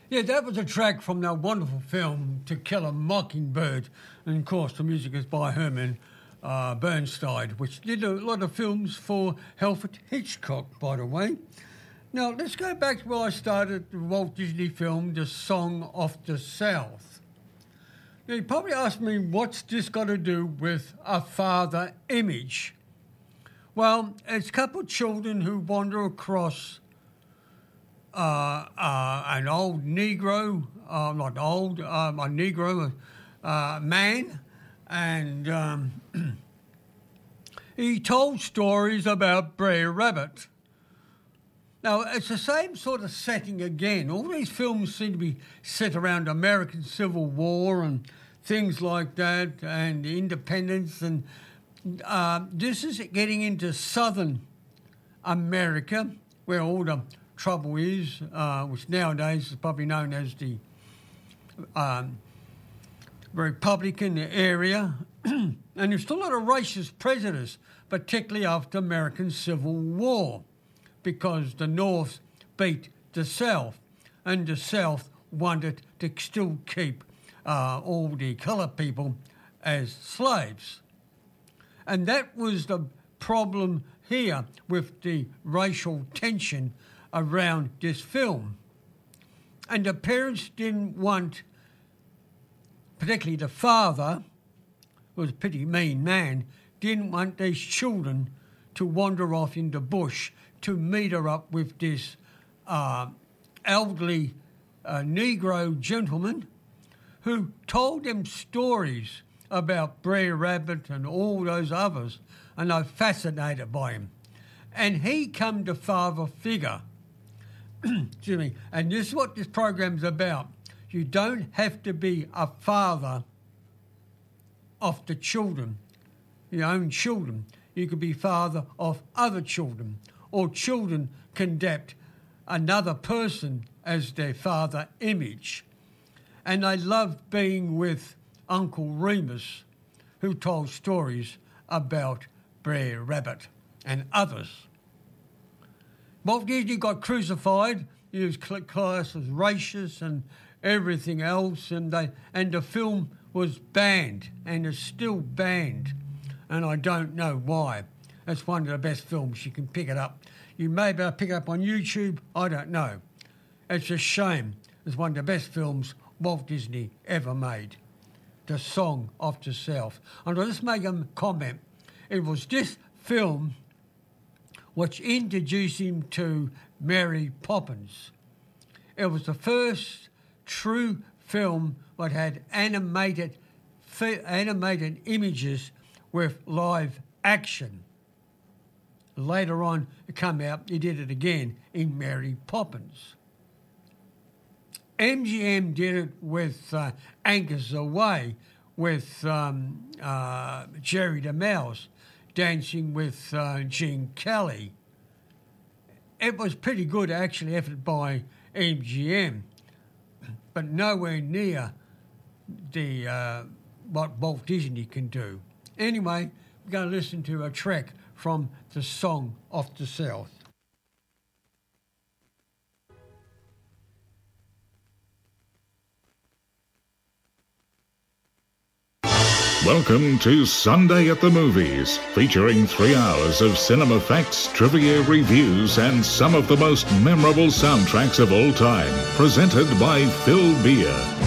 Yeah, that was a track from that wonderful film To Kill a Mockingbird. And of course, the music is by Herman Bernstein, which did a lot of films for Alfred Hitchcock, by the way. Now, let's go back to where I started the Walt Disney film, The Song of the South. Now, you probably asked me, what's this got to do with a father image? Well, it's a couple of children who wander across an old Negro, not old, a Negro man, and he told stories about Brer Rabbit. Now, it's the same sort of setting again. All these films seem to be set around American Civil War and things like that, and independence, and this is getting into Southern America, where all the trouble is, which nowadays is probably known as the Republican area. And there's still a lot of racist prejudice, particularly after American Civil War, because the North beat the South, and the South wanted to still keep all the coloured people as slaves. And that was the problem here with the racial tension around this film. And the parents didn't want, particularly the father, who was a pretty mean man, didn't want these children to wander off in the bush to meet her up with this elderly Negro gentleman who told them stories about Brer Rabbit and all those others, and they're fascinated by him. And he come to father figure. Excuse me. And this is what this program's about. You don't have to be a father of the children, your own children. You could be father of other children, or children can adapt another person as their father image. And I loved being with Uncle Remus, who told stories about Brer Rabbit and others. Walt Disney got crucified. He was classed as racist and everything else, and the film was banned, and is still banned, and I don't know why. It's one of the best films. You can pick it up. You may be able to pick it up on YouTube. I don't know. It's a shame. It's one of the best films Walt Disney ever made. The Song of the South. And I'll just make a comment. It was this film which introduced him to Mary Poppins. It was the first true film that had animated images with live action. Later on, it came out, he did it again in Mary Poppins. MGM did it with Anchors Away, with Jerry the Mouse, dancing with Gene Kelly. It was pretty good, actually, effort by MGM, but nowhere near the what Walt Disney can do. Anyway, we're going to listen to a track from The Song of the South. Welcome to Sunday at the Movies, featuring 3 hours of cinema facts, trivia, reviews, and some of the most memorable soundtracks of all time, presented by Phil Beer.